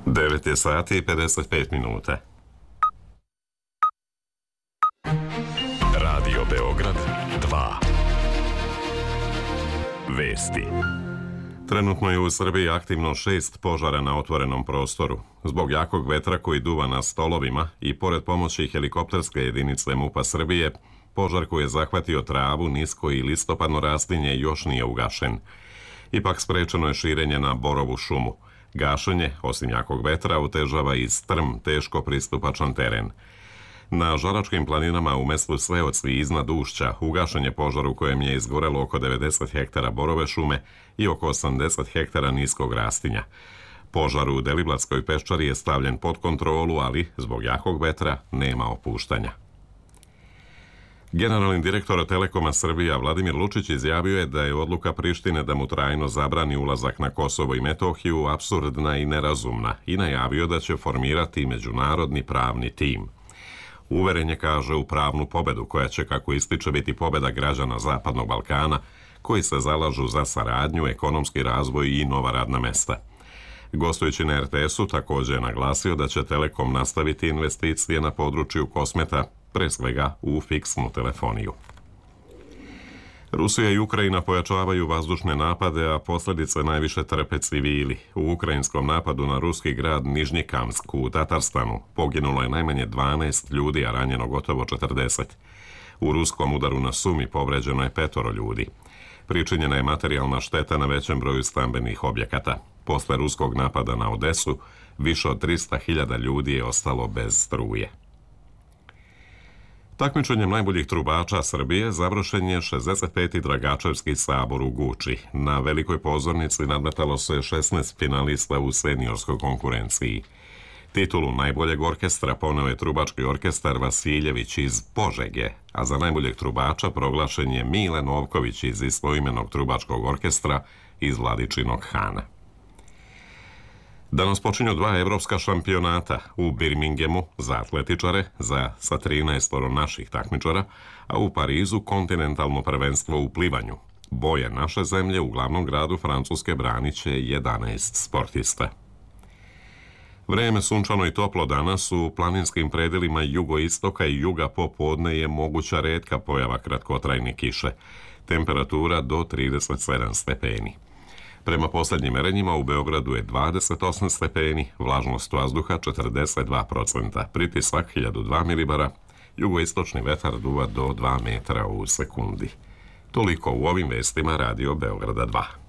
9 je sati i 55 minuta. Radio Beograd 2. Vesti. Trenutno je u Srbiji aktivno 6 požara na otvorenom prostoru. Zbog jakog vetra koji duva na stolovima i pored pomoći helikopterske jedinice MUP-a Srbije, požar koji je zahvatio travu, nisko i listopadno rastinje još nije ugašen. Ipak sprečeno je širenje na borovu šumu. Gašenje, osim jakog vetra, otežava i strm, teško pristupačan teren. Na Žaračkim planinama u mestu Sveoci iznad Ušća ugašen je požar u kojem je izgorelo oko 90 hektara borove šume i oko 80 hektara niskog rastinja. Požar u Deliblatskoj peščari je stavljen pod kontrolu, ali zbog jakog vetra nema opuštanja. Generalni direktor Telekoma Srbija Vladimir Lučić izjavio je da je odluka Prištine da mu trajno zabrani ulazak na Kosovo i Metohiju apsurdna i nerazumna i najavio da će formirati međunarodni pravni tim. Uveren je, kaže, u pravnu pobedu koja će, kako ističe, biti pobeda građana Zapadnog Balkana koji se zalažu za saradnju, ekonomski razvoj i nova radna mesta. Gostujući na RTS-u također je naglasio da će Telekom nastaviti investicije na području kosmeta, pre svega u fiksnu telefoniju. Rusija i Ukrajina pojačavaju vazdušne napade, a posljedice najviše trpe civili. U ukrajinskom napadu na ruski grad Nižnjikamsk u Tatarstanu poginulo je najmanje 12 ljudi, a ranjeno gotovo 40. U ruskom udaru na Sumi povređeno je 5 ljudi. Pričinjena je materijalna šteta na većem broju stambenih objekata. Posle ruskog napada na Odesu, više od 300.000 ljudi je ostalo bez struje. Takmičenjem najboljih trubača Srbije završen je 65. Dragačevski sabor u Guči. Na velikoj pozornici nadmetalo se 16 finalista u seniorskoj konkurenciji. Titulu najboljeg orkestra poneo je trubački orkestar Vasiljević iz Požege, a za najboljeg trubača proglašen je Mile Novković iz istoimenog trubačkog orkestra iz Vladičinog Hana. Danas počinju 2 evropska šampionata u Birminghamu za atletičare, sa 13 naših takmičara, a u Parizu kontinentalno prvenstvo u plivanju. Boje naše zemlje u glavnom gradu Francuske branit će 11 sportista. Vreme sunčano i toplo danas u planinskim predelima jugoistoka i juga popodne je moguća retka pojava kratkotrajne kiše. Temperatura do 37 stepeni. Prema posljednjim merenjima u Beogradu je 28 stepeni, vlažnost vazduha 42%, pritisak 1002 milibara, jugoistočni vetar duva do 2 metra u sekundi. Toliko u ovim vestima Radio Beograda 2.